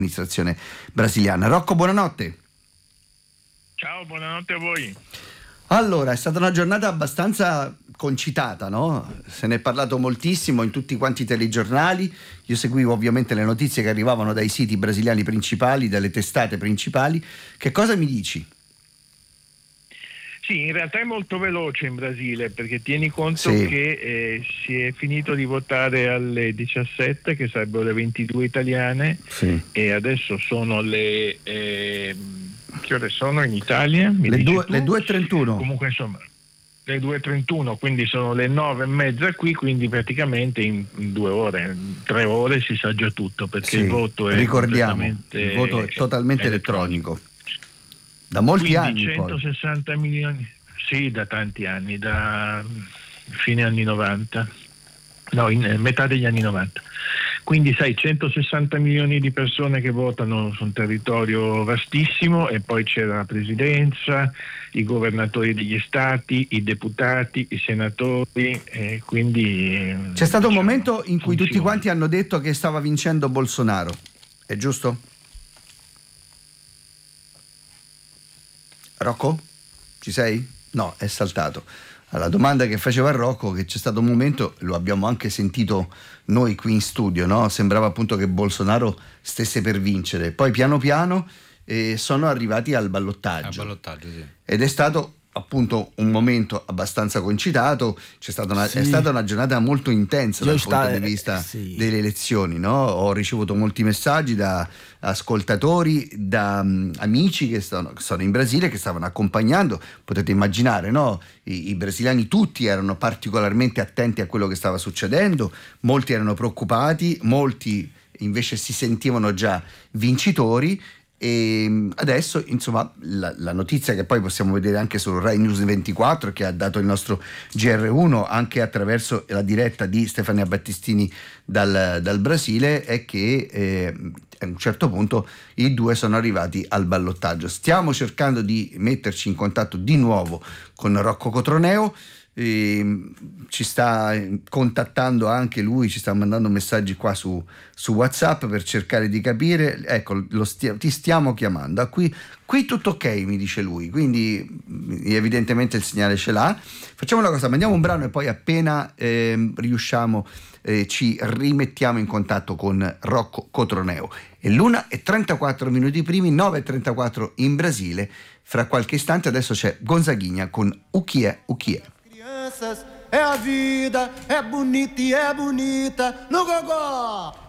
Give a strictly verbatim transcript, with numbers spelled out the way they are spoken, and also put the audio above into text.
amministrazione brasiliana. Rocco, buonanotte. Ciao, buonanotte a voi. Allora, è stata una giornata abbastanza concitata, no? Se ne è parlato moltissimo in tutti quanti i telegiornali. Io seguivo ovviamente le notizie che arrivavano dai siti brasiliani principali, dalle testate principali. Che cosa mi dici? Sì, in realtà è molto veloce in Brasile, perché tieni conto Sì. che eh, si è finito di votare alle diciassette, che sarebbero le ventidue italiane, Sì. e adesso sono le... Eh, che ore sono in Italia? Mi Le dici due, tu? le due e trentuno. Comunque insomma le due e trentuno, quindi sono le nove e mezza qui, quindi praticamente in, in due ore, in tre ore si sa già tutto, perché Sì, il voto è ricordiamo, completamente il voto è totalmente elettronico. Da molti quindi anni poi. centosessanta milioni, sì, da tanti anni, da fine anni novanta, no, in eh, metà degli anni novanta. Quindi sai, centosessanta milioni di persone che votano su un territorio vastissimo, e poi c'era la presidenza, i governatori degli stati, i deputati, i senatori, e quindi C'è stato un diciamo, momento in cui tutti funziona. quanti hanno detto che stava vincendo Bolsonaro, è giusto? Rocco? Ci sei? No, è saltato. Alla domanda che faceva Rocco, che c'è stato un momento, lo abbiamo anche sentito noi qui in studio, no? Sembrava appunto che Bolsonaro stesse per vincere, poi piano piano eh, sono arrivati al ballottaggio. Al ballottaggio, sì. Ed è stato appunto un momento abbastanza concitato. C'è stata una, Sì. è stata una giornata molto intensa Io dal sta- punto di vista eh, sì. delle elezioni, no? Ho ricevuto molti messaggi da ascoltatori, da um, amici che sono, sono in Brasile, che stavano accompagnando. Potete immaginare, no? I, i brasiliani tutti erano particolarmente attenti a quello che stava succedendo, molti erano preoccupati, molti invece si sentivano già vincitori. E adesso insomma la, la notizia che poi possiamo vedere anche su Rai News ventiquattro, che ha dato il nostro G R uno anche attraverso la diretta di Stefania Battistini dal, dal Brasile, è che eh, a un certo punto i due sono arrivati al ballottaggio. Stiamo cercando di metterci in contatto di nuovo con Rocco Cotroneo. E ci sta contattando anche lui, ci sta mandando messaggi qua su, su WhatsApp per cercare di capire. Ecco, lo stia, ti stiamo chiamando. Qui, qui tutto ok, mi dice lui, quindi evidentemente il segnale ce l'ha. Facciamo una cosa, mandiamo un brano e poi appena eh, riusciamo eh, ci rimettiamo in contatto con Rocco Cotroneo. È l'una e trentaquattro minuti primi, nove e trentaquattro in Brasile. Fra qualche istante adesso c'è Gonzaguinha con O Che É, O Che É. É a vida, é bonita e é bonita no gogó.